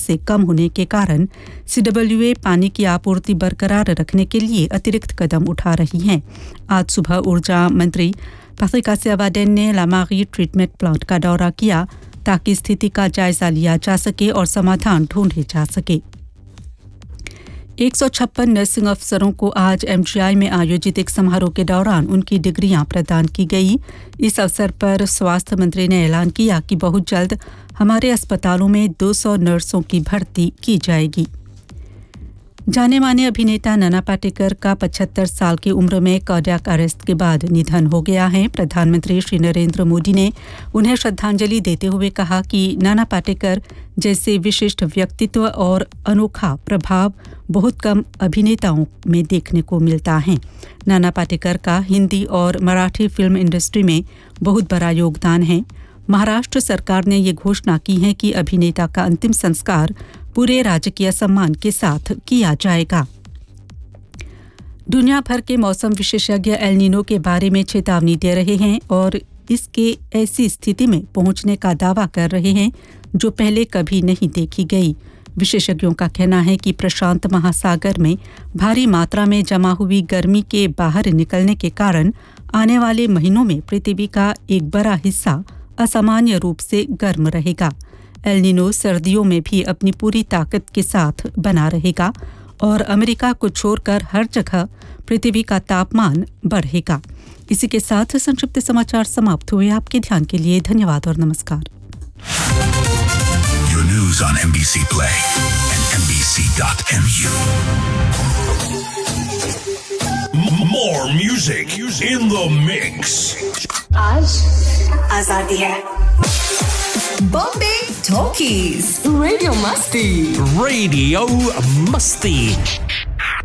से कम होने के कारण CWA पानी की आपूर्ति बरकरार रखने के लिए अतिरिक्त कदम उठा रही है। आज सुबह ऊर्जा मंत्री पात्रिक सियाबादेन ने लामारी ट्रीटमेंट प्लांट का दौरा किया ताकि स्थिति का जायजा लिया जा सके और समाधान ढूंढे जा सके। 156 नर्सिंग अफसरों को आज MGI में आयोजित एक समारोह के दौरान उनकी डिग्रियां प्रदान की गई। इस अवसर पर स्वास्थ्य मंत्री ने ऐलान किया कि बहुत जल्द हमारे अस्पतालों में 200 नर्सों की भर्ती की जाएगी। जाने माने अभिनेता नाना पाटेकर का 75 साल की उम्र में कार्डियक अरेस्ट के बाद निधन हो गया है। प्रधानमंत्री श्री नरेंद्र मोदी ने उन्हें श्रद्धांजलि देते हुए कहा कि नाना पाटेकर जैसे विशिष्ट व्यक्तित्व और अनोखा प्रभाव बहुत कम अभिनेताओं में देखने को मिलता है। नाना पाटेकर का हिंदी और मराठी फिल्म इंडस्ट्री में बहुत बड़ा योगदान है। महाराष्ट्र सरकार ने ये घोषणा की है कि अभिनेता का अंतिम संस्कार पूरे राजकीय सम्मान के साथ किया जाएगा। दुनिया भर के मौसम विशेषज्ञ एल नीनो के बारे में चेतावनी दे रहे हैं और इसके ऐसी स्थिति में पहुंचने का दावा कर रहे हैं जो पहले कभी नहीं देखी गई। विशेषज्ञों का कहना है कि प्रशांत महासागर में भारी मात्रा में जमा हुई गर्मी के बाहर निकलने के कारण आने वाले महीनों में पृथ्वी का एक बड़ा हिस्सा असामान्य रूप से गर्म रहेगा। एल नीनो सर्दियों में भी अपनी पूरी ताकत के साथ बना रहेगा और अमेरिका को छोड़कर हर जगह पृथ्वी का तापमान बढ़ेगा। इसी के साथ संक्षिप्त समाचार समाप्त हुए। आपके ध्यान के लिए धन्यवाद और नमस्कार। Your news on NBC Play and NBC.mu. More music in the mix. आज आजादी है। Bombay Talkies. Radio Musti. Radio Musti.